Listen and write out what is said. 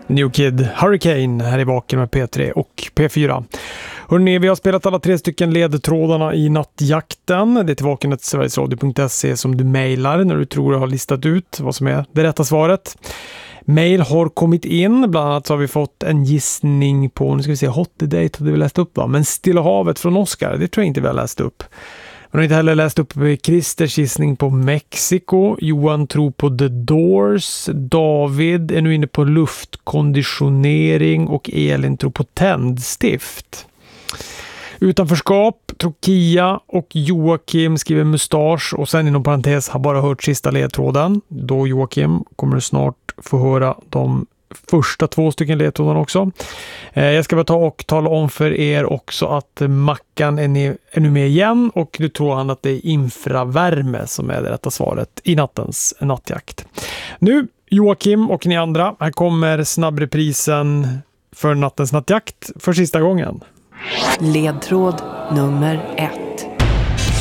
New Kid Hurricane här i baken med P3 och P4. Hörrni, vi har spelat alla 3 stycken ledtrådarna i nattjakten. Det är tillbaka till sverigesradio.se som du mejlar när du tror du har listat ut vad som är det rätta svaret. Mail har kommit in, bland annat så har vi fått en gissning på, nu ska vi se, Hot Date hade vi läst upp va? Men Stilla havet från Oscar, det tror jag inte vi har läst upp. Man har inte heller läst upp Christers gissning på Mexiko. Johan tror på The Doors. David är nu inne på luftkonditionering och Elin tror på tändstift. Utanförskap tror Kia och Joakim skriver mustasch och sen inom parentes har bara hört sista ledtråden. Då Joakim kommer du snart få höra de första 2 stycken ledtrådarna också. Jag ska bara ta och tala om för er också att Mackan är nu med igen och nu tror han att det är infravärme som är det rätta svaret i nattens nattjakt. Nu Joakim och ni andra, här kommer snabbreprisen för nattens nattjakt för sista gången. Ledtråd nummer 1.